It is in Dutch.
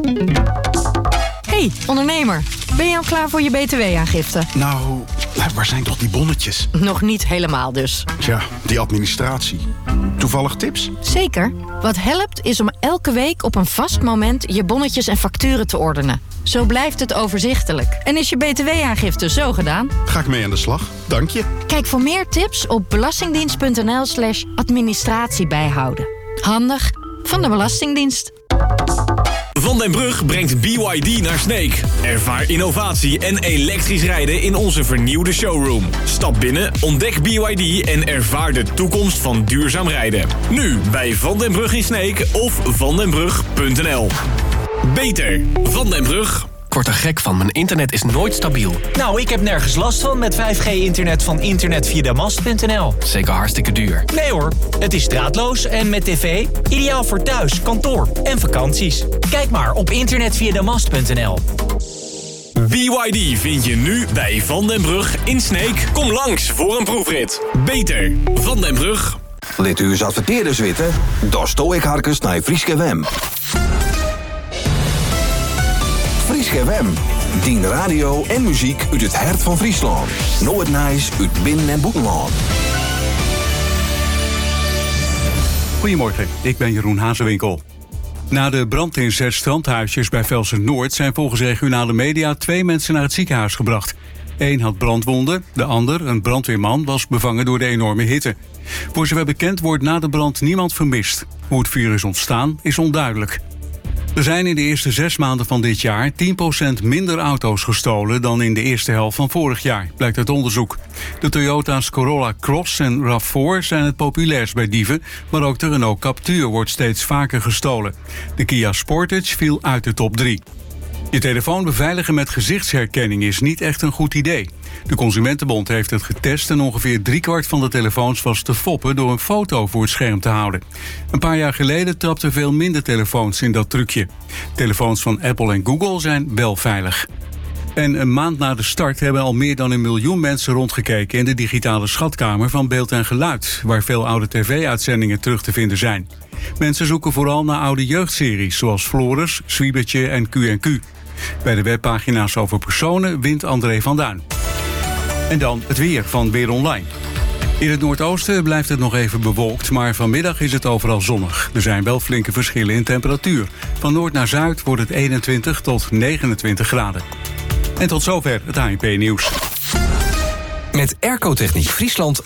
Hey, ondernemer. Ben je al klaar voor je btw-aangifte? Nou, waar zijn toch die bonnetjes? Nog niet helemaal dus. Tja, die administratie. Toevallig tips? Zeker. Wat helpt is om elke week op een vast moment je bonnetjes en facturen te ordenen. Zo blijft het overzichtelijk. En is je btw-aangifte zo gedaan? Ga ik mee aan de slag. Dank je. Kijk voor meer tips op belastingdienst.nl/administratie bijhouden. Handig van de Belastingdienst. Van den Brug brengt BYD naar Sneek. Ervaar innovatie en elektrisch rijden in onze vernieuwde showroom. Stap binnen, ontdek BYD en ervaar de toekomst van duurzaam rijden. Nu bij Van den Brug in Sneek of vandenbrug.nl. Beter Van den Brug. Ik word er gek van, mijn internet is nooit stabiel. Nou, ik heb nergens last van met 5G-internet van internetvia-damast.nl. Zeker hartstikke duur. Nee hoor, het is draadloos en met tv. Ideaal voor thuis, kantoor en vakanties. Kijk maar op internetvia-damast.nl. BYD vind je nu bij Van den Brug in Sneek. Kom langs voor een proefrit. Beter Van den Brug. Let u eens adverteerders weten? Daar stooi ik harkens naar Frieske Wem. Frieske Wem. Dien radio en muziek uit het hart van Friesland. Nooit nice uit binnen- en buitenland. Goedemorgen, ik ben Jeroen Hazewinkel. Na de brand in 6 strandhuisjes bij Velsen-Noord zijn volgens regionale media 2 mensen naar het ziekenhuis gebracht. 1 had brandwonden, de ander, een brandweerman, was bevangen door de enorme hitte. Voor zover bekend wordt na de brand niemand vermist. Hoe het vuur is ontstaan is onduidelijk. Er zijn in de eerste 6 maanden van dit jaar 10% minder auto's gestolen dan in de eerste helft van vorig jaar, blijkt uit onderzoek. De Toyota's Corolla Cross en RAV4 zijn het populairst bij dieven, maar ook de Renault Captur wordt steeds vaker gestolen. De Kia Sportage viel uit de top 3. Je telefoon beveiligen met gezichtsherkenning is niet echt een goed idee. De Consumentenbond heeft het getest en ongeveer 3/4 van de telefoons was te foppen door een foto voor het scherm te houden. Een paar jaar geleden trapten veel minder telefoons in dat trucje. Telefoons van Apple en Google zijn wel veilig. En een maand na de start hebben al meer dan 1 miljoen mensen rondgekeken in de digitale schatkamer van Beeld en Geluid, waar veel oude tv-uitzendingen terug te vinden zijn. Mensen zoeken vooral naar oude jeugdseries zoals Floris, Zwiebertje en Q&Q. Bij de webpagina's over personen wint André van Duin. En dan het weer van Weer Online. In het noordoosten blijft het nog even bewolkt, maar vanmiddag is het overal zonnig. Er zijn wel flinke verschillen in temperatuur. Van noord naar zuid wordt het 21 tot 29 graden. En tot zover het ANP-nieuws. Met Airco Techniek Friesland